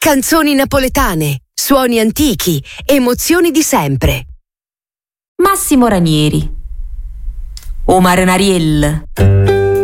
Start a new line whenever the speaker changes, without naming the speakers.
Canzoni napoletane, suoni antichi, emozioni di sempre.
Massimo Ranieri. O Marinariel.